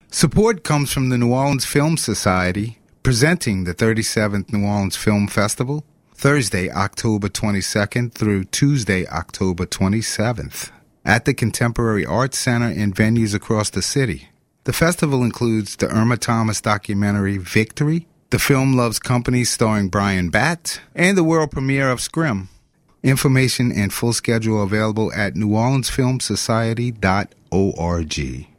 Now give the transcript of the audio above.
Support comes from the New Orleans Film Society, presenting the 37th New Orleans Film Festival, Thursday, October 22nd through Tuesday, October 27th, at the Contemporary Arts Center and venues across the city. The festival includes the Irma Thomas documentary Victory, the film Love's Company starring Brian Batt, and the world premiere of Scrim. Information and full schedule available at neworleansfilmsociety.org.